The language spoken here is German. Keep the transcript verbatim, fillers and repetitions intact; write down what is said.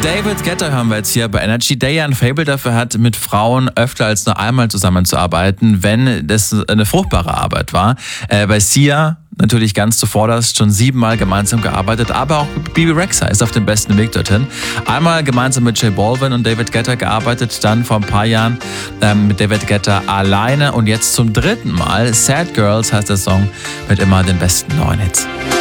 David Guetta hören wir jetzt hier bei Energy, der ja ein Faible dafür hat, mit Frauen öfter als nur einmal zusammenzuarbeiten, wenn das eine fruchtbare Arbeit war. Äh, bei Sia natürlich ganz zuvorderst schon siebenmal gemeinsam gearbeitet, aber auch Bebe Rexha ist auf dem besten Weg dorthin. Einmal gemeinsam mit J Balvin und David Guetta gearbeitet, dann vor ein paar Jahren ähm, mit David Guetta alleine und jetzt zum dritten Mal Sad Girls heißt der Song mit immer den besten neuen Hits.